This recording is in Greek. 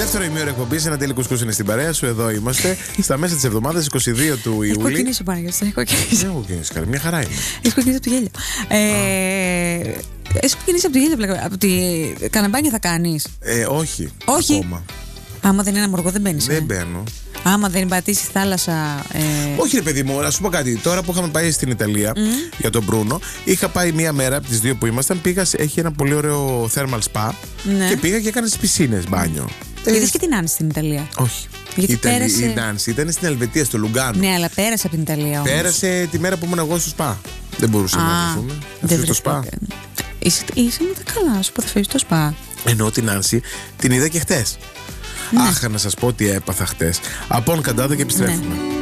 Δεύτερο ημίωρο εκπομπή, ένα τέλειο κουσκούς είναι στην παρέα σου. Εδώ είμαστε. Στα μέσα τη εβδομάδα, 22 του Ιούλη. Έχω κοκκινήσει πάνω, γιατί έχω κοκκινήσει. Δεν έχω κοκκινήσει, καλή. Μια χαρά είναι. Έχει κοκκινήσει από το γέλιο. Έχει κοκκινήσει από το γέλιο, από τη καναμπάνια θα κάνει. Όχι. Όχι. Ακόμα. Άμα δεν είναι αμοργό, δεν μπαίνει. Δεν μπαίνω. Άμα δεν πατήσει θάλασσα. Όχι, ρε παιδί μου, να σου πω κάτι. Τώρα που είχαμε πάει στην Ιταλία για τον Μπρούνο, είχα πάει μία μέρα από τις δύο που ήμασταν. Πήγα, έχει ένα πολύ ωραίο thermal spa. Ναι. Και πήγα και έκανα στις πισίνες μπάνιο. Είδες και την Άνση στην Ιταλία. Όχι. Γιατί πέρασε... Η Νάνση ήταν στην Ελβετία, στο Λουγκάνο. Ναι, αλλά πέρασε από την Ιταλία όμως. Πέρασε τη μέρα που ήμουν εγώ στο σπα. Δεν μπορούσαμε να βρεθούμε. Δεν στο σπα. Είσαι με τα καλά σου που θα φέρεις στο σπα. Ενώ την Νάνση την είδα και χτες. Ναι. Άχα να σας πω τι έπαθα χτες. Από Καντάδα και επιστρέφουμε. Ναι.